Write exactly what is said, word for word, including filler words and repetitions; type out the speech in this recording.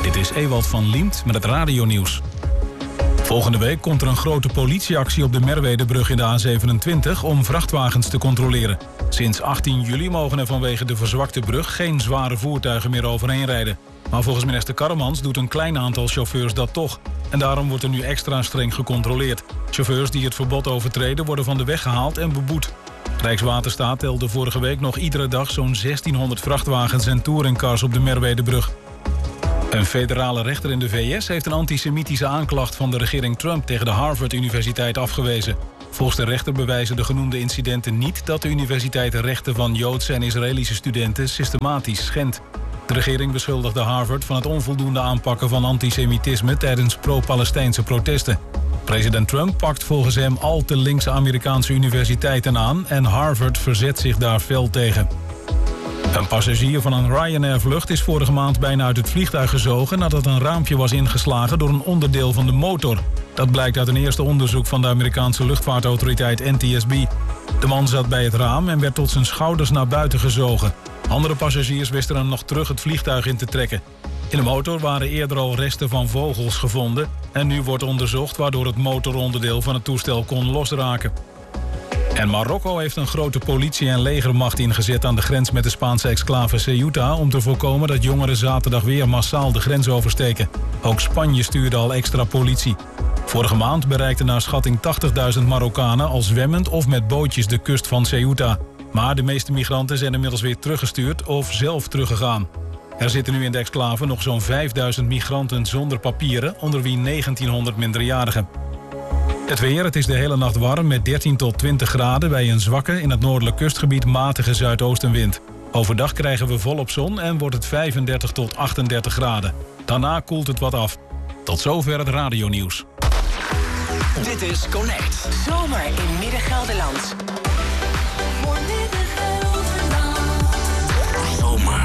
Dit is Ewald van Liemt met het radionieuws. Volgende week komt er een grote politieactie op de Merwedebrug in de A zevenentwintig om vrachtwagens te controleren. Sinds achttien juli mogen er vanwege de verzwakte brug geen zware voertuigen meer overheen rijden. Maar volgens minister Karremans doet een klein aantal chauffeurs dat toch. En daarom wordt er nu extra streng gecontroleerd. Chauffeurs die het verbod overtreden worden van de weg gehaald en beboet. Rijkswaterstaat telde vorige week nog iedere dag zo'n zestienhonderd vrachtwagens en touringcars op de Merwedebrug. Een federale rechter in de V S heeft een antisemitische aanklacht van de regering Trump tegen de Harvard-universiteit afgewezen. Volgens de rechter bewijzen de genoemde incidenten niet dat de universiteit de rechten van Joodse en Israëlische studenten systematisch schendt. De regering beschuldigde Harvard van het onvoldoende aanpakken van antisemitisme tijdens pro-Palestijnse protesten. President Trump pakt volgens hem al te linkse Amerikaanse universiteiten aan en Harvard verzet zich daar fel tegen. Een passagier van een Ryanair-vlucht is vorige maand bijna uit het vliegtuig gezogen nadat een raampje was ingeslagen door een onderdeel van de motor. Dat blijkt uit een eerste onderzoek van de Amerikaanse luchtvaartautoriteit N T S B. De man zat bij het raam en werd tot zijn schouders naar buiten gezogen. Andere passagiers wisten hem nog terug het vliegtuig in te trekken. In de motor waren eerder al resten van vogels gevonden en nu wordt onderzocht waardoor het motoronderdeel van het toestel kon losraken. En Marokko heeft een grote politie- en legermacht ingezet aan de grens met de Spaanse exclave Ceuta om te voorkomen dat jongeren zaterdag weer massaal de grens oversteken. Ook Spanje stuurde al extra politie. Vorige maand bereikten naar schatting tachtigduizend Marokkanen al zwemmend of met bootjes de kust van Ceuta. Maar de meeste migranten zijn inmiddels weer teruggestuurd of zelf teruggegaan. Er zitten nu in de exclave nog zo'n vijfduizend migranten zonder papieren, onder wie negentienhonderd minderjarigen. Het weer, het is de hele nacht warm met dertien tot twintig graden bij een zwakke, in het noordelijk kustgebied matige zuidoostenwind. Overdag krijgen we volop zon en wordt het vijfendertig tot achtendertig graden. Daarna koelt het wat af. Tot zover het radionieuws. Dit is Connect. Zomer in Midden-Gelderland.